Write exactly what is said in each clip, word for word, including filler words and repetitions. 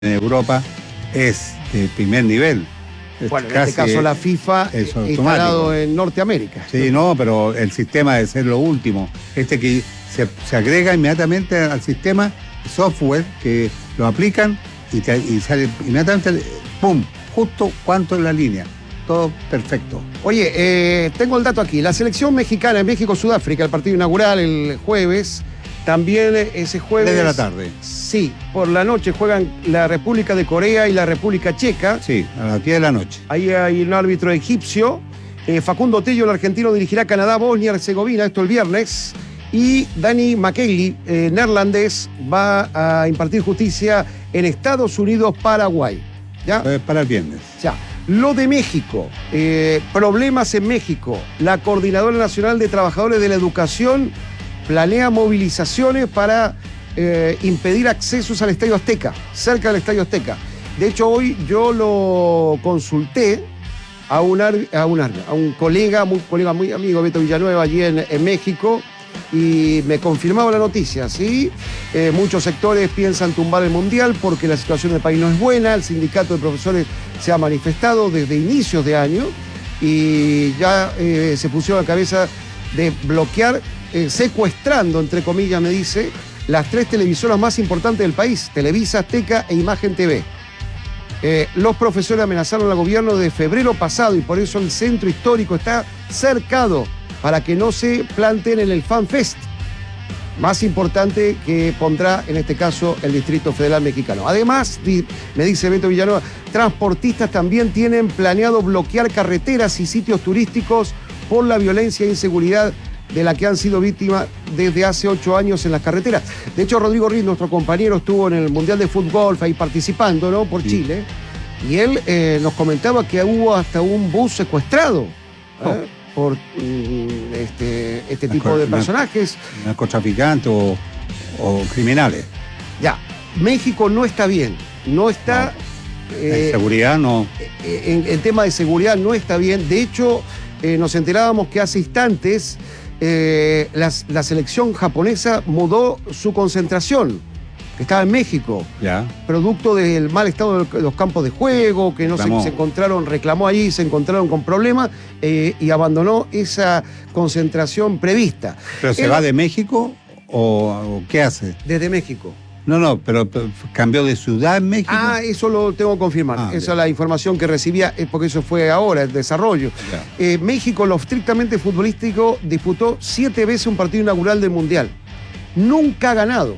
en Europa es de primer nivel. Bueno, en este caso la FIFA es instalado en Norteamérica. Sí, no, pero el sistema debe ser lo último. Este que se, se agrega inmediatamente al sistema software que lo aplican y, te, y sale inmediatamente, ¡pum!, justo cuánto es la línea. Todo perfecto. Oye, eh, tengo el dato aquí. La selección mexicana en México-Sudáfrica, el partido inaugural el jueves. También ese jueves... Desde la tarde. Sí, por la noche juegan la República de Corea y la República Checa. Sí, a las diez de la noche. Ahí hay un árbitro egipcio. Eh, Facundo Tello, el argentino, dirigirá Canadá, Bosnia, Herzegovina, esto el viernes. Y Danny McKinley, eh, neerlandés, va a impartir justicia en Estados Unidos, Paraguay. ¿Ya? Eh, para el viernes. Ya. Lo de México, eh, problemas en México. La Coordinadora Nacional de Trabajadores de la Educación planea movilizaciones para eh, impedir accesos al Estadio Azteca, cerca del Estadio Azteca. De hecho, hoy yo lo consulté a un, a un, a un colega, muy, colega muy amigo, Beto Villanueva, allí en, en México, y me confirmaba la noticia, ¿sí? Eh, muchos sectores piensan tumbar el Mundial porque la situación del país no es buena. El sindicato de profesores se ha manifestado desde inicios de año y ya eh, se pusieron a la cabeza de bloquear, eh, secuestrando, entre comillas, me dice, las tres televisoras más importantes del país, Televisa, Azteca e Imagen T V. Eh, los profesores amenazaron al gobierno de febrero pasado y por eso el centro histórico está cercado para que no se planten en el Fan Fest, más importante que pondrá en este caso el Distrito Federal Mexicano. Además, me dice Beto Villanueva, transportistas también tienen planeado bloquear carreteras y sitios turísticos por la violencia e inseguridad de la que han sido víctimas desde hace ocho años en las carreteras. De hecho, Rodrigo Riz, nuestro compañero, estuvo en el Mundial de Fútbol ahí participando, ¿no?, por sí. Chile, y él eh, nos comentaba que hubo hasta un bus secuestrado, ¿eh? oh. por mm, este, este tipo Narco, de personajes. Narcotraficantes o, o criminales. Ya, México no está bien, no está... No. Eh, en seguridad no. En el tema de seguridad no está bien. De hecho, eh, nos enterábamos que hace instantes eh, las, la selección japonesa mudó su concentración, que estaba en México, ya. Producto del mal estado de los campos de juego, que no se, se encontraron, reclamó allí, se encontraron con problemas eh, y abandonó esa concentración prevista. ¿Pero se Él, va de México o, o qué hace? Desde México. No, no, pero, pero cambió de ciudad en México. Ah, eso lo tengo que confirmar. Ah, Esa es la información que recibía, porque eso fue ahora, el desarrollo. Eh, México, lo estrictamente futbolístico, disputó siete veces un partido inaugural del Mundial. Nunca ha ganado.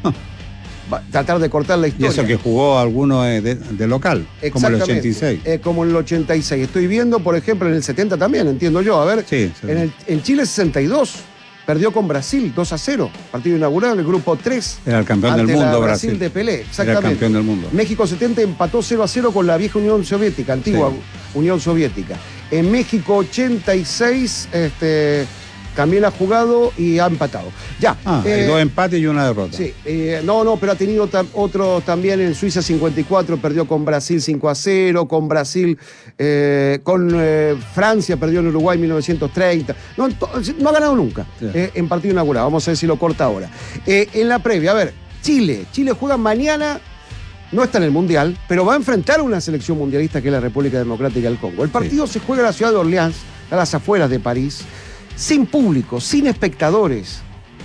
Va a tratar de cortar la historia. Y eso que jugó alguno de, de local, como el ochenta y seis. Eh, como en el ochenta y seis. Estoy viendo, por ejemplo, en el setenta también, entiendo yo. A ver, sí, sí. En, el, en Chile sesenta y dos. Perdió con Brasil dos a cero, partido inaugural, el grupo tres. Era el campeón del mundo, Brasil. Brasil de Pelé, exactamente. Era el campeón del mundo. México setenta empató cero a cero con la vieja Unión Soviética, antigua sí. Unión Soviética. En México ochenta y seis, este, también ha jugado y ha empatado. Ya. Ah, eh, hay dos empates y una derrota. Sí, eh, no, no, pero ha tenido tam, otros también en Suiza cincuenta y cuatro, perdió con Brasil cinco a cero, con Brasil, eh, con eh, Francia perdió en Uruguay mil novecientos treinta. No, no ha ganado nunca sí. eh, en partido inaugural. Vamos a ver si lo corta ahora. Eh, en la previa, a ver, Chile. Chile juega mañana, no está en el Mundial, pero va a enfrentar a una selección mundialista que es la República Democrática del Congo. El partido sí. se juega en la ciudad de Orleans, a las afueras de París, sin público, sin espectadores.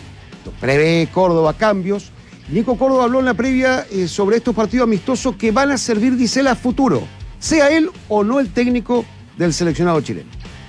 Prevé Córdoba cambios. Nico Córdoba habló en la previa eh, sobre estos partidos amistosos que van a servir, dice él, a futuro, sea él o no el técnico del seleccionado chileno.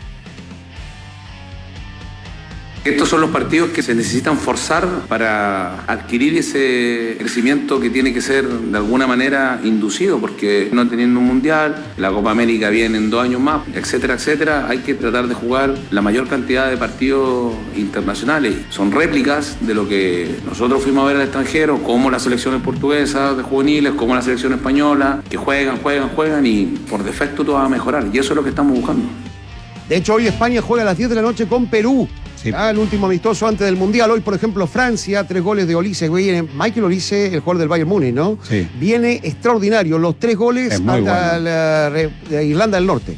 Estos son los partidos que se necesitan forzar para adquirir ese crecimiento que tiene que ser de alguna manera inducido, porque no teniendo un mundial, la Copa América viene en dos años más, etcétera, etcétera, hay que tratar de jugar la mayor cantidad de partidos internacionales. Son réplicas de lo que nosotros fuimos a ver al extranjero, como las selecciones portuguesas de juveniles, como la selección española, que juegan, juegan, juegan y por defecto todo va a mejorar, y eso es lo que estamos buscando. De hecho, hoy España juega a las diez de la noche con Perú. Sí. Ah, el último amistoso antes del Mundial. Hoy, por ejemplo, Francia, tres goles de Olise. Michael Olise, el jugador del Bayern Múnich, ¿no? Sí. Viene extraordinario. Los tres goles ante bueno. la, la, la Irlanda del Norte.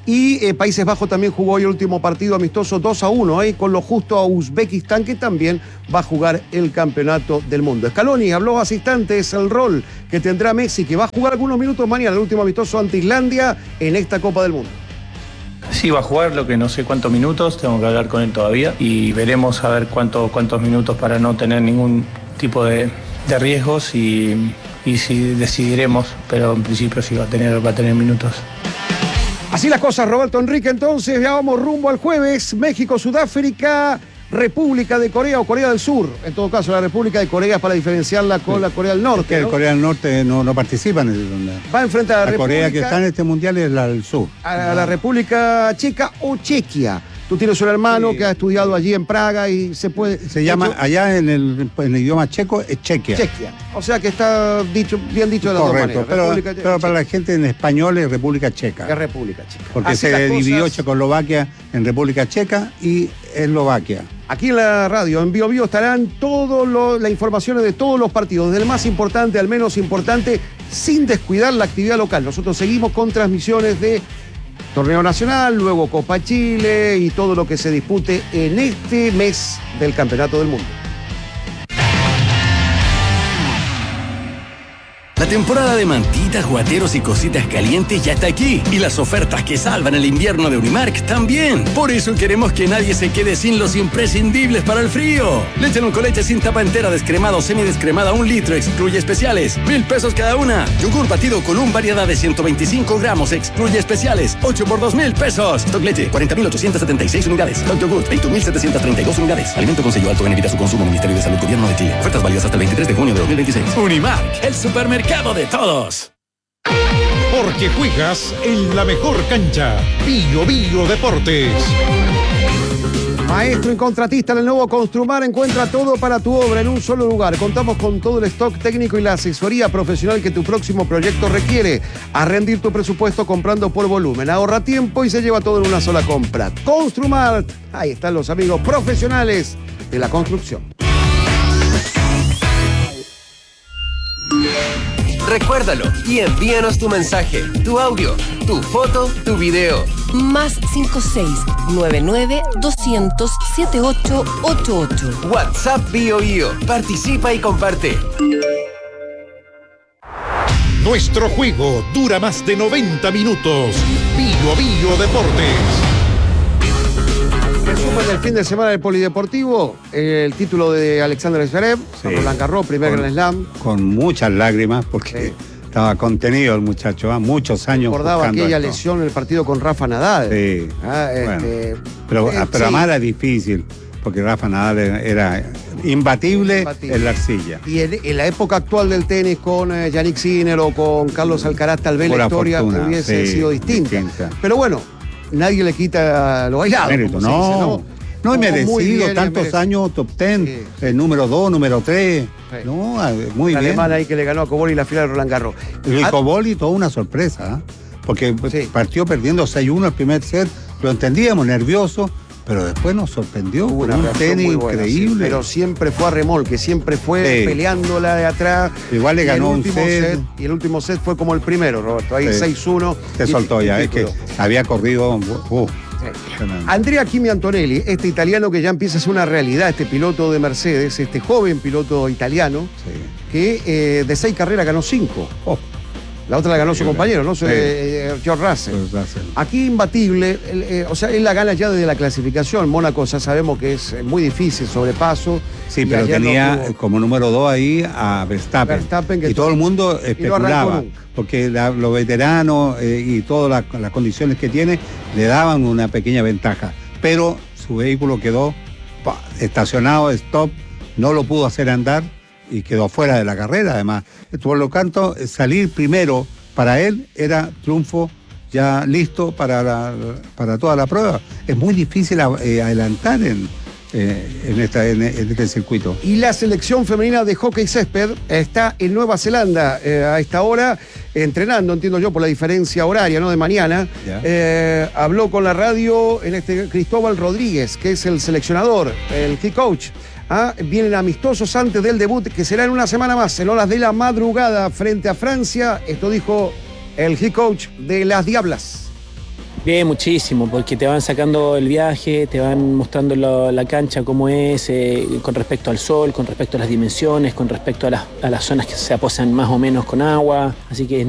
Y eh, Países Bajos también jugó hoy el último partido amistoso dos a uno, eh, con lo justo a Uzbekistán, que también va a jugar el campeonato del mundo. Scaloni habló hace instantes el rol que tendrá Messi, que va a jugar algunos minutos mañana, el último amistoso ante Islandia en esta Copa del Mundo. Sí, va a jugar, lo que no sé cuántos minutos, tengo que hablar con él todavía y veremos a ver cuánto, cuántos minutos para no tener ningún tipo de, de riesgos y, y si decidiremos, pero en principio sí va a tener, va a tener minutos. Así las cosas, Roberto Enrique, entonces ya vamos rumbo al jueves, México, Sudáfrica, República de Corea o Corea del Sur. En todo caso, la República de Corea es para diferenciarla con sí. la Corea del Norte. Es que ¿no? el Corea del Norte no, no participa en el mundial. Va a enfrentar a la, la República, Corea que está en este mundial es la del sur. A la República Checa o Chequia. Tú tienes un hermano sí. que ha estudiado allí en Praga y se puede... Se llama, hecho, allá en el, en el idioma checo, es Chequia. Chequia. O sea que está dicho, bien dicho de las Correcto, dos maneras. Pero, pero para la gente en español es República Checa. Es República Checa. Porque Así se dividió cosas... Checoslovaquia en República Checa y Eslovaquia. Aquí en la radio, en Bio Bio, estarán todas las informaciones de todos los partidos, desde el más importante al menos importante, sin descuidar la actividad local. Nosotros seguimos con transmisiones de Torneo Nacional, luego Copa Chile y todo lo que se dispute en este mes del Campeonato del Mundo. La temporada de mantitas, guateros y cositas calientes ya está aquí. Y las ofertas que salvan el invierno de Unimark también. Por eso queremos que nadie se quede sin los imprescindibles para el frío. Leche en un coleche sin tapa entera, descremada o semidescremada, un litro, excluye especiales. Mil pesos cada una. Yogur batido con un variedad de ciento veinticinco gramos, excluye especiales. ocho por dos mil pesos. Stock leche, cuarenta mil ochocientos setenta y seis unidades. Stock yogur, veinte mil setecientos treinta y dos unidades. Alimento con sello alto en evita su consumo. Ministerio de Salud, Gobierno de Chile. Ofertas válidas hasta el veintitrés de junio de dos mil veintiséis. Unimark, el supermercado de todos. Porque juegas en la mejor cancha. Bio Bio Deportes. Maestro y contratista en el nuevo Construmar, encuentra todo para tu obra en un solo lugar. Contamos con todo el stock técnico y la asesoría profesional que tu próximo proyecto requiere. A rendir tu presupuesto comprando por volumen. Ahorra tiempo y se lleva todo en una sola compra. Construmar, ahí están los amigos profesionales de la construcción. Recuérdalo y envíanos tu mensaje, tu audio, tu foto, tu video. Más cinco seis nueve nueve doscientos setenta y ocho ochenta y ocho. WhatsApp Bio Bio. Participa y comparte. Nuestro juego dura más de noventa minutos. Bio Bio Deportes. Resumen del fin de semana del Polideportivo, el título de Alexander Zverev, sí. Roland Garros, primer con, Grand Slam. Con muchas lágrimas, porque sí. estaba contenido el muchacho, ¿eh? muchos años. Recordaba aquella esto. lesión en el partido con Rafa Nadal. Sí, ah, bueno, este, pero, eh, pero sí. además era difícil, porque Rafa Nadal era imbatible, imbatible. en la arcilla. Y en, en la época actual del tenis, con eh, Yannick Sinner o con Carlos Alcaraz, tal vez la historia fortuna, hubiese sí, sido distinta. distinta. Pero bueno, nadie le quita lo bailado. Mérito, no. Dice, ¿no? No, y merecido, bien, tantos merecido. años, top ten, sí. eh, número dos, número tres. Sí. No, muy el bien. alemán ahí que le ganó a Coboli la final de Roland Garros. Y Coboli, toda una sorpresa, ¿eh? porque sí. partió perdiendo seis uno el primer set, lo entendíamos, nervioso, pero después nos sorprendió con un tenis buena, increíble. Sí, pero siempre fue a remolque, siempre fue sí. peleándola de atrás. Igual le ganó un set. set. Y el último set fue como el primero, Roberto, ahí sí. seis uno. Se soltó ya, es que había corrido... Uh, Sí. Andrea Kimi Antonelli, este italiano que ya empieza a ser una realidad, este piloto de Mercedes, este joven piloto italiano, sí. que eh, de seis carreras ganó cinco. Oh. La otra la ganó su compañero, ¿no? Sí. Eh, George Russell. Russell. Aquí imbatible, él, eh, o sea, él la gana ya desde la clasificación. Mónaco ya sabemos que es muy difícil, sobrepaso. Sí, pero tenía no tuvo... como número dos ahí a Verstappen. Verstappen que y todo el mundo especulaba, porque la, los veteranos eh, y todas las, las condiciones que tiene le daban una pequeña ventaja. Pero su vehículo quedó pa, estacionado, stop, no lo pudo hacer andar y quedó fuera de la carrera. Además, por lo tanto, salir primero para él era triunfo ya listo para, la, para toda la prueba. Es muy difícil eh, adelantar en, eh, en, esta, en, en este circuito. Y la selección femenina de hockey césped está en Nueva Zelanda eh, a esta hora, entrenando, entiendo yo, por la diferencia horaria, ¿no? De mañana. Eh, habló con la radio en este Cristóbal Rodríguez, que es el seleccionador, el head coach. Ah, vienen amistosos antes del debut, que será en una semana más, en horas de la madrugada, frente a Francia. Esto dijo el head coach de las Diablas. Bien, muchísimo, porque te van sacando el viaje, te van mostrando la, la cancha cómo es, eh, con respecto al sol, con respecto a las dimensiones, con respecto a las, a las zonas que se aposan más o menos con agua, así que